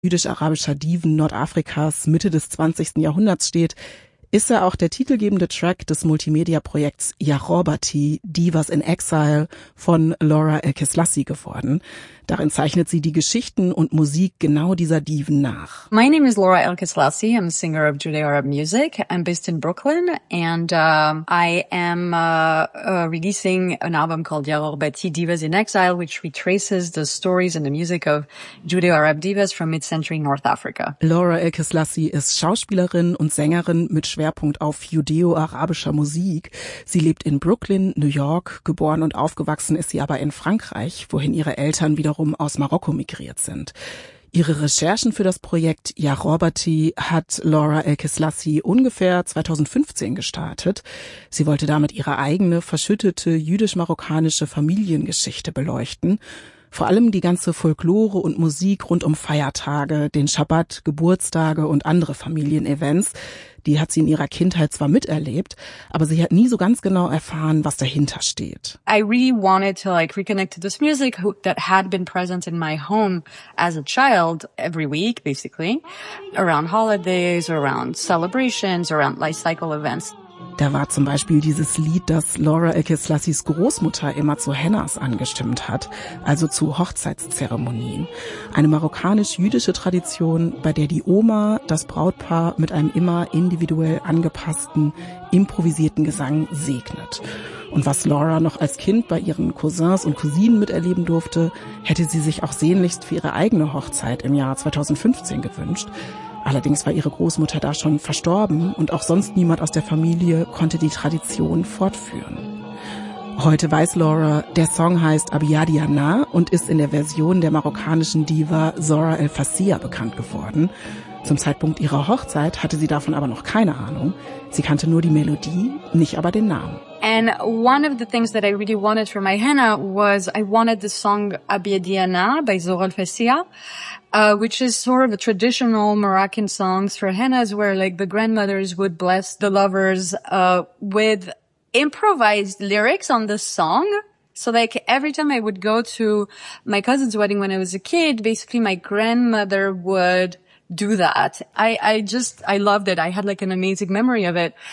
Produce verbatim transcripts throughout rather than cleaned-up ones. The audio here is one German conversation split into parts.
jüdisch-arabischer Diven Nordafrikas Mitte des zwanzigsten Jahrhunderts steht, ist er auch der titelgebende Track des Multimedia-Projekts Yarorbati, Divas in Exile von Laura El-Keslassi geworden. Darin zeichnet sie die Geschichten und Musik genau dieser Diven nach. My name is Laura El-Keslassi. I'm a singer of Judeo-Arab music. I'm based in Brooklyn, and um, I am uh, uh, releasing an album called Yarorbati, Divas in Exile, which retraces the stories and the music of Judeo-Arab divas from mid-century North Africa. Laura El-Keslassi ist Schauspielerin und Sängerin mit Schwerpunkt auf judeo-arabischer Musik. Sie lebt in Brooklyn, New York. Geboren und aufgewachsen ist sie aber in Frankreich, wohin ihre Eltern wiederum aus Marokko migriert sind. Ihre Recherchen für das Projekt Yarorbati hat Laura El-Keslassi ungefähr zweitausendfünfzehn gestartet. Sie wollte damit ihre eigene verschüttete jüdisch-marokkanische Familiengeschichte beleuchten. Vor allem die ganze Folklore und Musik rund um Feiertage, den Schabbat, Geburtstage und andere Familienevents. Die hat sie in ihrer Kindheit zwar miterlebt, aber sie hat nie so ganz genau erfahren, was dahinter steht. I really wanted to like reconnect to this music that had been present in my home as a child every week, basically, around holidays, around celebrations, around life cycle events. Da war zum Beispiel dieses Lied, das Laura El-Keslassis Großmutter immer zu Hennas angestimmt hat, also zu Hochzeitszeremonien. Eine marokkanisch-jüdische Tradition, bei der die Oma das Brautpaar mit einem immer individuell angepassten, improvisierten Gesang segnet. Und was Laura noch als Kind bei ihren Cousins und Cousinen miterleben durfte, hätte sie sich auch sehnlichst für ihre eigene Hochzeit im Jahr zweitausendfünfzehn gewünscht. Allerdings war ihre Großmutter da schon verstorben und auch sonst niemand aus der Familie konnte die Tradition fortführen. Heute weiß Laura, der Song heißt Abiyadi Ana und ist in der Version der marokkanischen Diva Zora El Fassia bekannt geworden. Zum Zeitpunkt ihrer Hochzeit hatte sie davon aber noch keine Ahnung. Sie kannte nur die Melodie, nicht aber den Namen. And one of the things that I really wanted for my henna was I wanted the song Abiyadi Ana by Zora El Fassia, uh, which is sort of a traditional Moroccan songs for hennas where like the grandmothers would bless the lovers uh, with improvised lyrics on the song. So like every time I would go to my cousin's wedding when I was a kid, basically my grandmother would do that. I, I just, I loved it. I had like an amazing memory of it.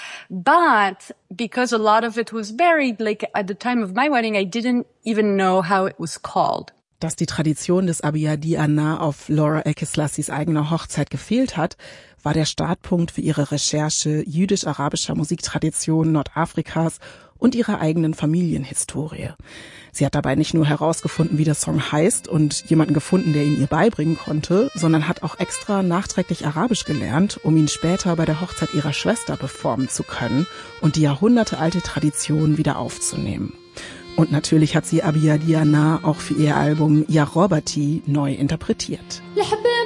But because a lot of it was buried, like at the time of my wedding, I didn't even know how it was called. Dass die Tradition des Abiyadi Ana auf Laura El-Keslassis eigener Hochzeit gefehlt hat, war der Startpunkt für ihre Recherche jüdisch-arabischer Musiktraditionen Nordafrikas und ihrer eigenen Familienhistorie. Sie hat dabei nicht nur herausgefunden, wie der Song heißt und jemanden gefunden, der ihn ihr beibringen konnte, sondern hat auch extra nachträglich Arabisch gelernt, um ihn später bei der Hochzeit ihrer Schwester performen zu können und die jahrhundertealte Tradition wieder aufzunehmen. Und natürlich hat sie Abiyadi Ana auch für ihr Album Yarorbati neu interpretiert.